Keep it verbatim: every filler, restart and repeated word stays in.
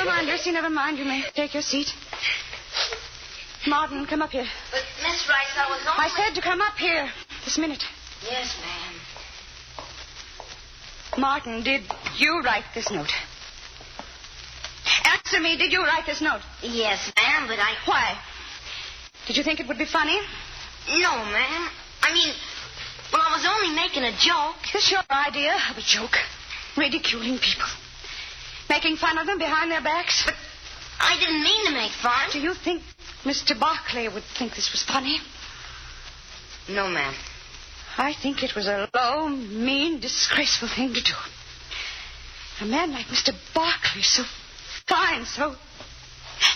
Never mind, Lucy, never mind. You may take your seat. Martin, come up here. But, Miss Rice, I was only... I said to come up here this minute. Yes, ma'am. Martin, did you write this note? Answer me, did you write this note? Yes, ma'am, but I... Why? Did you think it would be funny? No, ma'am. I mean, well, I was only making a joke. Is this your idea of a joke? Ridiculing people. Making fun of them behind their backs? But I didn't mean to make fun. Do you think Mister Barclay would think this was funny? No, ma'am. I think it was a low, mean, disgraceful thing to do. A man like Mister Barclay, so fine, so